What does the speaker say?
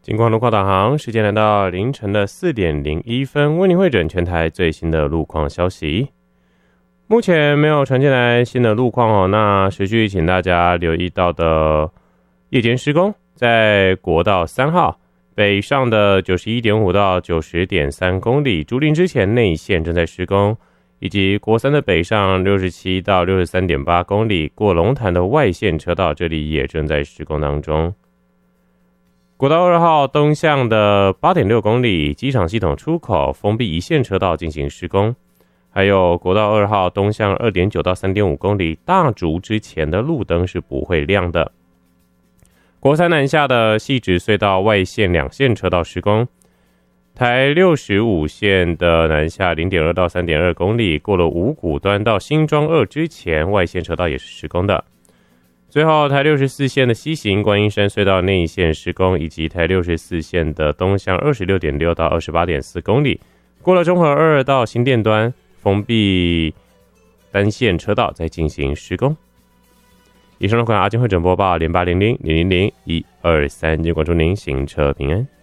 金光路况导航，时间来到凌晨的4点01分，为您汇整全台最新的路况消息。目前没有传进来新的路况哦，那持续请大家留意到的夜间施工，在国道3号北上的 91.5 到 90.3 公里，竹林之前内线正在施工，以及国3的北上67到 63.8 公里，过龙潭的外线车道，这里也正在施工当中。国道2号东向的 8.6 公里，机场系统出口封闭一线车道进行施工，还有国道2号东向 2.9 到 3.5 公里，大竹之前的路灯是不会亮的。国3南下的汐止隧道外线2线车道施工，台65线的南下 0.2 到 3.2 公里，过了五股端到新庄2之前，外线车道也是施工的。最后，台64线的西行观音山隧道内线施工，以及台64线的东向 26.6 到 28.4 公里，过了中和2到新店端，封闭单线车道在进行施工。以上的款阿金会整播报0800000123，就关注您行车平安。